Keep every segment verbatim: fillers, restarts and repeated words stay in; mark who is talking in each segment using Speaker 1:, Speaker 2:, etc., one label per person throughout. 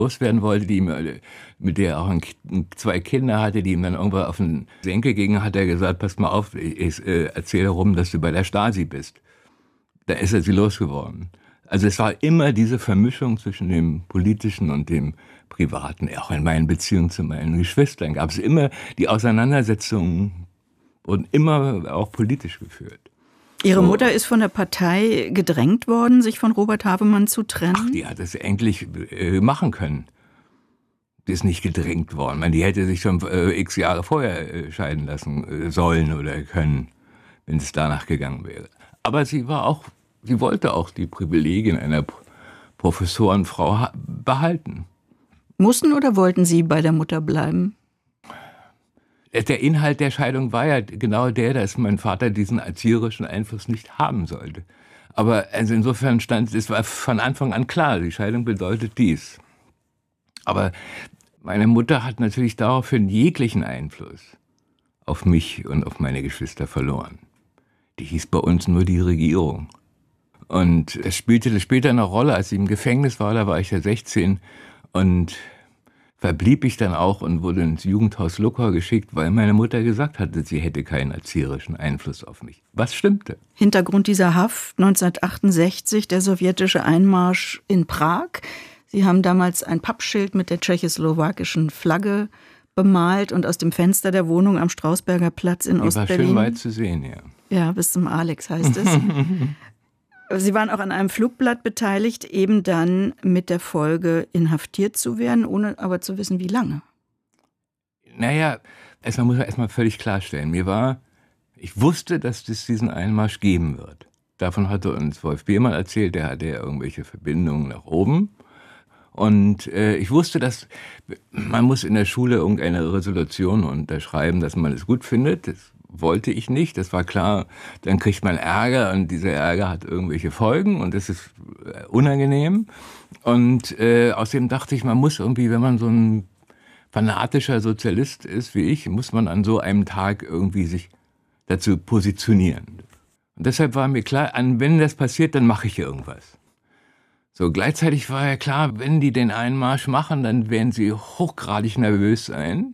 Speaker 1: loswerden wollte, die ihm, mit der er auch ein, zwei Kinder hatte, die ihm dann irgendwann auf den Senkel gingen, hat er gesagt, pass mal auf, ich äh, erzähle rum, dass du bei der Stasi bist. Da ist er sie losgeworden. Also es war immer diese Vermischung zwischen dem Politischen und dem Privaten. Auch in meinen Beziehungen zu meinen Geschwistern gab es immer, die Auseinandersetzungen wurden immer auch politisch geführt.
Speaker 2: Ihre Mutter ist von der Partei gedrängt worden, sich von Robert Havemann zu trennen?
Speaker 1: Ach, die hat es endlich äh, machen können. Die ist nicht gedrängt worden. Man, die hätte sich schon äh, x Jahre vorher äh, scheiden lassen äh, sollen oder können, wenn es danach gegangen wäre. Aber sie war auch, sie wollte auch die Privilegien einer Professorenfrau ha- behalten.
Speaker 2: Mussten oder wollten Sie bei der Mutter bleiben?
Speaker 1: Der Inhalt der Scheidung war ja genau der, dass mein Vater diesen erzieherischen Einfluss nicht haben sollte. Aber also insofern stand, es war von Anfang an klar, die Scheidung bedeutet dies. Aber meine Mutter hat natürlich daraufhin jeglichen Einfluss auf mich und auf meine Geschwister verloren. Die hieß bei uns nur die Regierung. Und es spielte später eine Rolle, als ich im Gefängnis war, da war ich ja sechzehn und verblieb ich dann auch und wurde ins Jugendhaus Luckau geschickt, weil meine Mutter gesagt hatte, sie hätte keinen erzieherischen Einfluss auf mich. Was stimmte?
Speaker 2: Hintergrund dieser Haft neunzehnhundertachtundsechzig, der sowjetische Einmarsch in Prag. Sie haben damals ein Pappschild mit der tschechoslowakischen Flagge bemalt und aus dem Fenster der Wohnung am Strausberger Platz in
Speaker 1: Die
Speaker 2: Ostberlin.
Speaker 1: war schön weit zu sehen, ja.
Speaker 2: Ja, bis zum Alex heißt es. Sie waren auch an einem Flugblatt beteiligt, eben dann mit der Folge, inhaftiert zu werden, ohne aber zu wissen, wie lange.
Speaker 1: Naja, erstmal muss man erstmal völlig klarstellen. Mir war, ich wusste, dass es diesen Einmarsch geben wird. Davon hatte uns Wolf Biermann erzählt, der hatte ja irgendwelche Verbindungen nach oben. Und äh, ich wusste, dass man muss in der Schule irgendeine Resolution unterschreiben, dass man es gut findet. Das wollte ich nicht, das war klar. Dann kriegt man Ärger und dieser Ärger hat irgendwelche Folgen und das ist unangenehm. Und äh, außerdem dachte ich, man muss irgendwie, wenn man so ein fanatischer Sozialist ist wie ich, muss man an so einem Tag irgendwie sich dazu positionieren. Und deshalb war mir klar, wenn das passiert, dann mache ich irgendwas. So, gleichzeitig war ja klar, wenn die den Einmarsch machen, dann werden sie hochgradig nervös sein.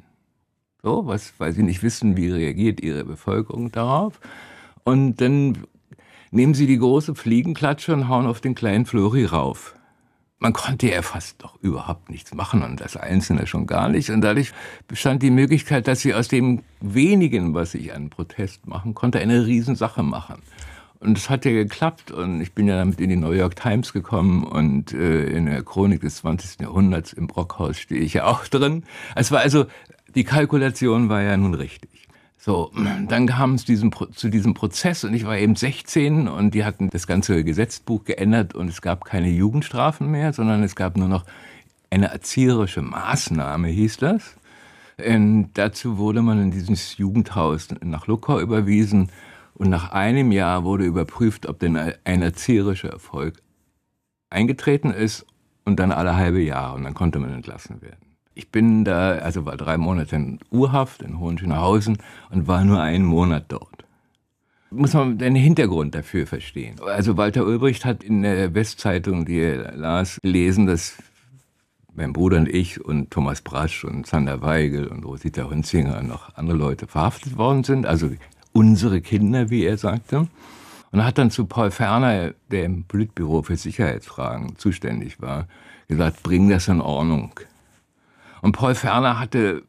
Speaker 1: So, was, weil sie nicht wissen, wie reagiert ihre Bevölkerung darauf. Und dann nehmen sie die große Fliegenklatsche und hauen auf den kleinen Flori rauf. Man konnte ja fast doch überhaupt nichts machen und das Einzelne schon gar nicht. Und dadurch bestand die Möglichkeit, dass sie aus dem Wenigen, was ich an Protest machen konnte, eine Riesensache machen. Und es hat ja geklappt und ich bin ja damit in die New York Times gekommen und äh, in der Chronik des zwanzigsten Jahrhunderts im Brockhaus stehe ich ja auch drin. Es war also, die Kalkulation war ja nun richtig. So, dann kam es diesem, zu diesem Prozess und ich war eben sechzehn und die hatten das ganze Gesetzbuch geändert und es gab keine Jugendstrafen mehr, sondern es gab nur noch eine erzieherische Maßnahme, hieß das. Und dazu wurde man in dieses Jugendhaus nach Luckau überwiesen und nach einem Jahr wurde überprüft, ob denn ein erzieherischer Erfolg eingetreten ist und dann alle halbe Jahre und dann konnte man entlassen werden. Ich bin da, also war drei Monate in Urhaft in Hohenschönhausen und war nur einen Monat dort. Muss man den Hintergrund dafür verstehen. Also Walter Ulbricht hat in der Westzeitung, die er las, gelesen, dass mein Bruder und ich und Thomas Brasch und Zander Weigel und Rosita Hunzinger und noch andere Leute verhaftet worden sind, also unsere Kinder, wie er sagte. Und er hat dann zu Paul Ferner, der im Politbüro für Sicherheitsfragen zuständig war, gesagt, bring das in Ordnung. Und Paul Ferner hatte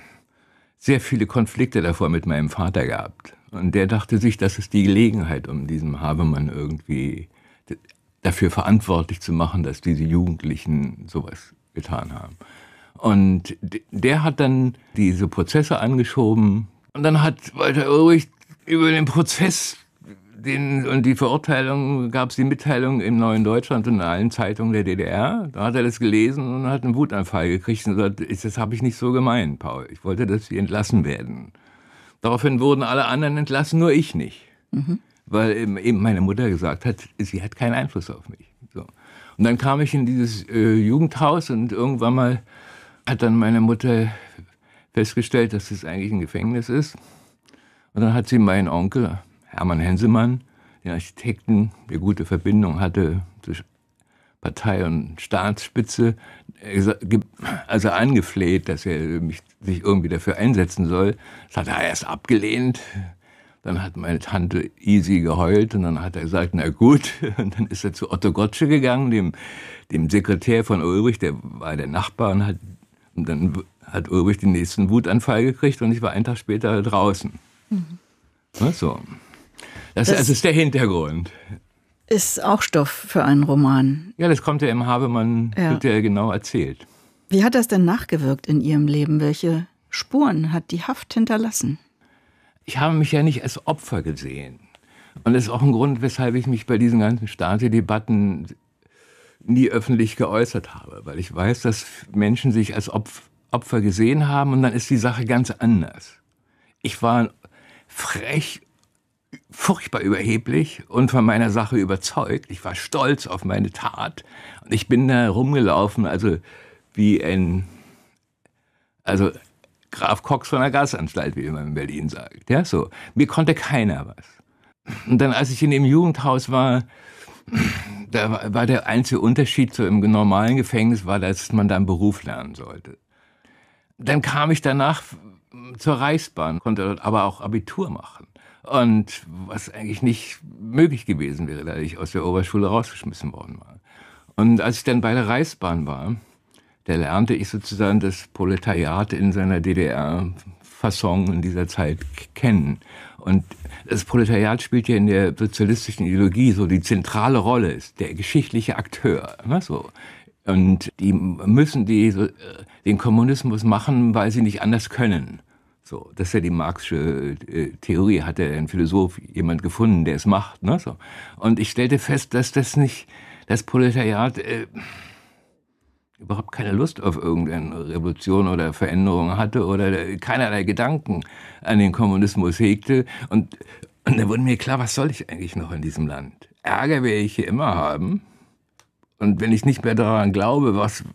Speaker 1: sehr viele Konflikte davor mit meinem Vater gehabt. Und der dachte sich, das ist die Gelegenheit, um diesen Havemann irgendwie dafür verantwortlich zu machen, dass diese Jugendlichen sowas getan haben. Und der hat dann diese Prozesse angeschoben. Und dann hat Walter Ulbricht über den Prozess Den, und die Verurteilung, gab es die Mitteilung im Neuen Deutschland und in allen Zeitungen der D D R. Da hat er das gelesen und hat einen Wutanfall gekriegt und gesagt, das habe ich nicht so gemeint, Paul. Ich wollte, dass sie entlassen werden. Daraufhin wurden alle anderen entlassen, nur ich nicht. Mhm. Weil eben meine Mutter gesagt hat, sie hat keinen Einfluss auf mich. So. Und dann kam ich in dieses äh, Jugendhaus und irgendwann mal hat dann meine Mutter festgestellt, dass das eigentlich ein Gefängnis ist. Und dann hat sie meinen Onkel, Hermann Hensemann, den Architekten, der gute Verbindung hatte zu Partei- und Staatsspitze, also angefleht, dass er mich, sich irgendwie dafür einsetzen soll. Das hat er erst abgelehnt. Dann hat meine Tante Isi geheult und dann hat er gesagt, na gut. Und dann ist er zu Otto Gottschee gegangen, dem, dem Sekretär von Ulrich, der war der Nachbar, und, hat, und dann hat Ulrich den nächsten Wutanfall gekriegt und ich war einen Tag später draußen. Mhm. Na, so. Das, das, das ist der Hintergrund.
Speaker 2: Ist auch Stoff für einen Roman.
Speaker 1: Ja, das kommt ja im Havemann, ja. Wird ja genau erzählt.
Speaker 2: Wie hat das denn nachgewirkt in Ihrem Leben? Welche Spuren hat die Haft hinterlassen?
Speaker 1: Ich habe mich ja nicht als Opfer gesehen. Und das ist auch ein Grund, weshalb ich mich bei diesen ganzen Stasi-Debatten nie öffentlich geäußert habe. Weil ich weiß, dass Menschen sich als Opfer gesehen haben und dann ist die Sache ganz anders. Ich war frech, furchtbar überheblich und von meiner Sache überzeugt. Ich war stolz auf meine Tat und ich bin da rumgelaufen, also wie ein, also Graf Cox von der Gasanstalt, wie man in Berlin sagt. Ja, so. Mir konnte keiner was. Und dann, als ich in dem Jugendhaus war, da war der einzige Unterschied zu einem normalen Gefängnis, war, dass man da einen Beruf lernen sollte. Dann kam ich danach zur Reichsbahn, konnte dort aber auch Abitur machen. Und was eigentlich nicht möglich gewesen wäre, da ich aus der Oberschule rausgeschmissen worden war. Und als ich dann bei der Reichsbahn war, da lernte ich sozusagen das Proletariat in seiner D D R-Fasson in dieser Zeit kennen. Und das Proletariat spielt ja in der sozialistischen Ideologie so die zentrale Rolle, ist der geschichtliche Akteur. Ne, so. Und die müssen die, so, den Kommunismus machen, weil sie nicht anders können. So, das ist ja die marxische äh, Theorie, hat ja ein Philosoph, jemand gefunden, der es macht. Ne, so. Und ich stellte fest, dass das nicht, das Proletariat äh, überhaupt keine Lust auf irgendeine Revolution oder Veränderung hatte oder keinerlei Gedanken an den Kommunismus hegte. Und, und da wurde mir klar, was soll ich eigentlich noch in diesem Land? Ärger werde ich hier immer haben. Und wenn ich nicht mehr daran glaube, was,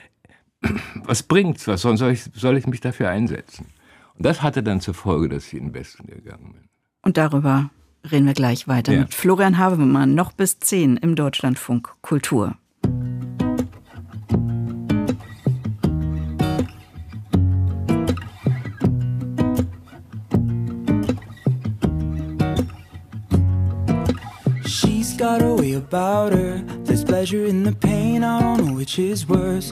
Speaker 1: was bringt's? Was soll ich, soll ich mich dafür einsetzen? Und das hatte dann zur Folge, dass ich in den Westen gegangen bin.
Speaker 2: Und darüber reden wir gleich weiter ja. mit Florian Havemann, noch bis zehn im Deutschlandfunk Kultur.
Speaker 3: She's got a way about her. There's pleasure in the pain. I don't know which is worse.